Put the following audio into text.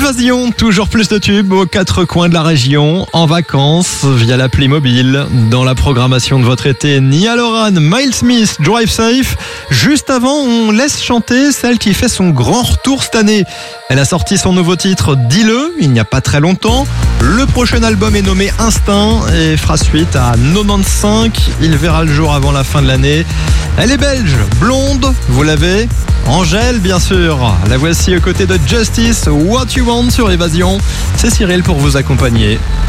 Évasion, toujours plus de tubes aux quatre coins de la région, en vacances via l'appli mobile. Dans la programmation de votre été, Niall Horan, Miles Smith, Drive Safe. Juste avant, on laisse chanter celle qui fait son grand retour cette année. Elle a sorti son nouveau titre « Dis-le » il n'y a pas très longtemps. Le prochain album est nommé Instinct et fera suite à 95. Il verra le jour avant la fin de l'année. Elle est belge, blonde, vous l'avez, Angèle bien sûr. La voici aux côtés de Justice, What You Want sur Évasion. C'est Cyril pour vous accompagner.